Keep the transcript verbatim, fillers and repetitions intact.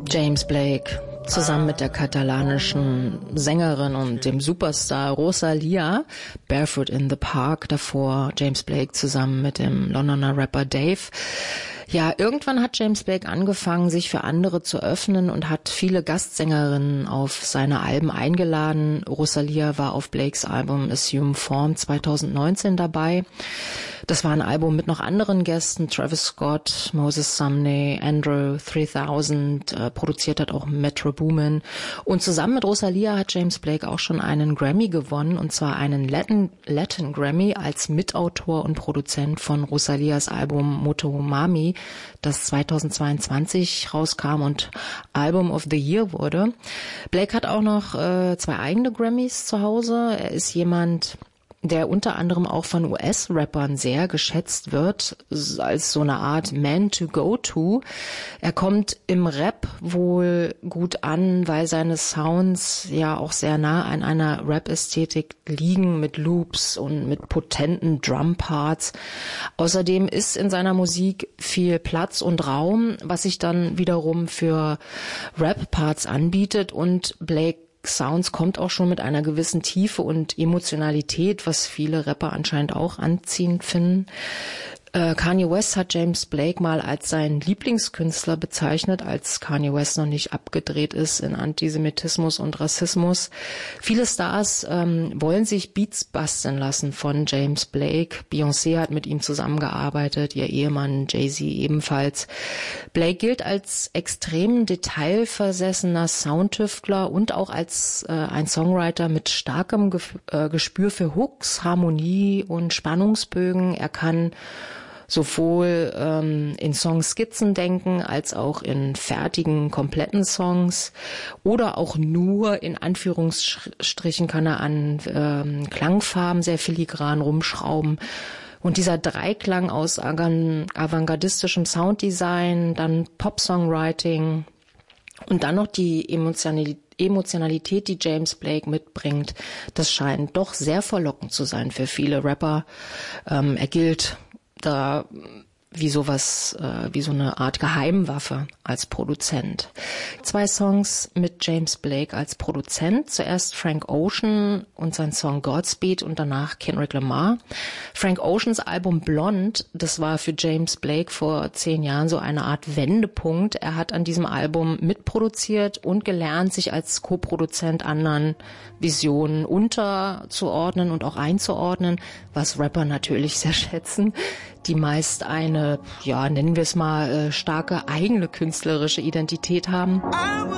James Blake zusammen mit der katalanischen Sängerin und dem Superstar Rosalía, Barefoot in the Park, davor James Blake zusammen mit dem Londoner Rapper Dave. Ja, irgendwann hat James Blake angefangen, sich für andere zu öffnen und hat viele Gastsängerinnen auf seine Alben eingeladen. Rosalía war auf Blakes Album Assume Form zwanzig neunzehn dabei. Das war ein Album mit noch anderen Gästen, Travis Scott, Moses Sumney, Andrew dreitausend, äh, produziert hat auch Metro Boomin. Und zusammen mit Rosalía hat James Blake auch schon einen Grammy gewonnen, und zwar einen Latin, Latin Grammy als Mitautor und Produzent von Rosalías Album Motomami, das zweitausendzweiundzwanzig rauskam und Album of the Year wurde. Blake hat auch noch äh, zwei eigene Grammys zu Hause. Er ist jemand, der unter anderem auch von U S-Rappern sehr geschätzt wird, als so eine Art Man to go to. Er kommt im Rap wohl gut an, weil seine Sounds ja auch sehr nah an einer Rap-Ästhetik liegen, mit Loops und mit potenten Drum-Parts. Außerdem ist in seiner Musik viel Platz und Raum, was sich dann wiederum für Rap-Parts anbietet, und Blake Sounds kommt auch schon mit einer gewissen Tiefe und Emotionalität, was viele Rapper anscheinend auch anziehend finden. Äh, Kanye West hat James Blake mal als seinen Lieblingskünstler bezeichnet, als Kanye West noch nicht abgedreht ist in Antisemitismus und Rassismus. Viele Stars ähm, wollen sich Beats basteln lassen von James Blake. Beyoncé hat mit ihm zusammengearbeitet, ihr Ehemann Jay-Z ebenfalls. Blake gilt als extrem detailversessener Soundtüftler und auch als äh, ein Songwriter mit starkem Gef- äh, Gespür für Hooks, Harmonie und Spannungsbögen. Er kann sowohl ähm, in Songskizzen denken, als auch in fertigen, kompletten Songs, oder auch nur in Anführungsstrichen kann er an ähm, Klangfarben sehr filigran rumschrauben. Und dieser Dreiklang aus avantgardistischem Sounddesign, dann Pop-Songwriting und dann noch die Emotionalität, Emotionalität, die James Blake mitbringt, das scheint doch sehr verlockend zu sein für viele Rapper. Ähm, er gilt da wie sowas, äh, wie so eine Art Geheimwaffe als Produzent. Zwei Songs mit James Blake als Produzent. Zuerst Frank Ocean und sein Song Godspeed und danach Kendrick Lamar. Frank Oceans Album Blonde, das war für James Blake vor zehn Jahren so eine Art Wendepunkt. Er hat an diesem Album mitproduziert und gelernt, sich als Co-Produzent anderen Visionen unterzuordnen und auch einzuordnen, was Rapper natürlich sehr schätzen, die meist eine, ja, nennen wir es mal, starke eigene künstlerische Identität haben.